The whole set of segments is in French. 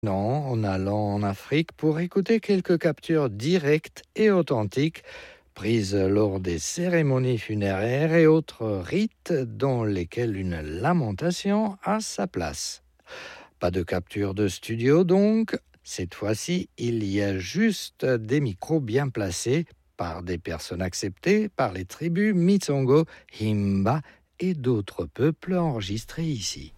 Non, en allant en Afrique pour écouter quelques captures directes et authentiques prises lors des cérémonies funéraires et autres rites dans lesquels une lamentation a sa place. Pas de capture de studio donc, cette fois-ci il y a juste des micros bien placés par des personnes acceptées par les tribus Mitsongo, Himba et d'autres peuples enregistrés ici.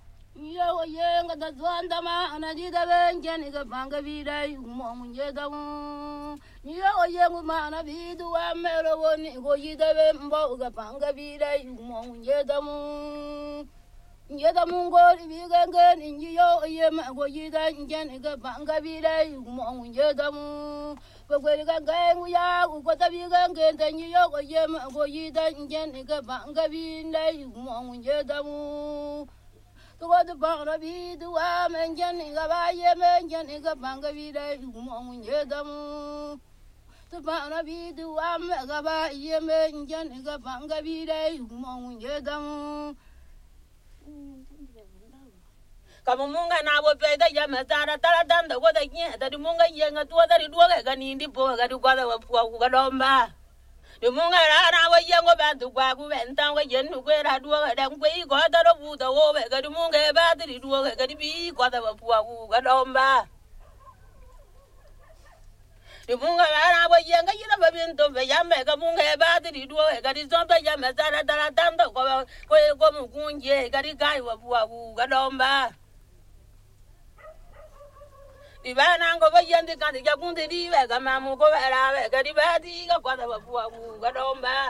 Yeda mungori bigangen injiyo yema goyida injen ga bangabira mo yeda mu bagweri gangen ya ugota bigangen tanjiyo yema goyida injen ga bangabira mo yeda mu to the bangra bi duwa menjen ga ba yema injen ga bangabira mo yeda mu to bangra bi duwa ga ba yema injen ga bangabira mo yeda mu Kamunga na bo peda ya matara tara danda go da nya da munga yenga to da ri duwa ga ni ndi bo ga du kwa da wa ku ga domba de munga ra na wa yengo ba du kwa ku ben tan wa yen nu kwe ra duwa ga dan kwe go da ro bu da wo be ga du munga ba da ri duwa ga di bi kwa da wa ku ga domba de munga ra na wa yenga yina ba bin to be ya me ga munga ba da ri duwa ga di zon da ya matara tara danda ko mu kunje ga di kai wa ku ga domba Ibana ngo bayandi kandi jagunde diwe kama muko barawe kadi badi ga kwada babua ku gadomba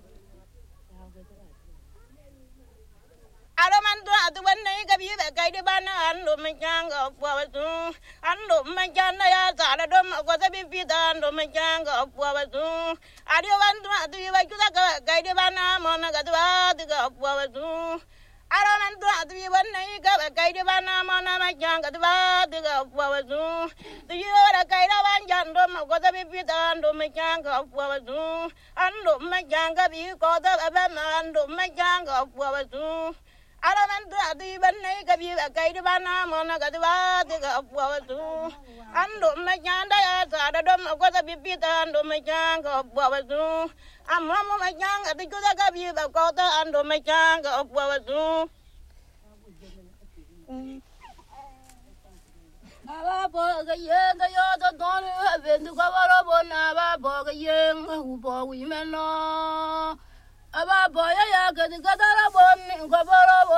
Aramandu atu wanne ga biwe kaide bana ando mejanga pwawatu ando mejana ya sala dom ko sabi pita ando mejanga pwawatu adio wandu atu biwe kuda kaide bana mona ga dwa ga pwawatu Aramandu atu biwe wanne ga kaide bana mona mejanga dwa ga pwawatu Yora kaida wanjando ko sabi pita ando mejanga pwawatu ando mejanga bi ko da abana ando mejanga pwawatu Aramandu atu banne kabi kaide bana mona gadwa diga pwawatu ando mejanda ya sada dom ko sabi pita ando mejanga pwawatu amamu mejanga dikuda kabi ko ta ando mejanga pwawatu Aba boga yenga yoda donu abendu kabaro bona aba boga yenga ubo wimeno Aba boya ya gadi gadara bonni kabaro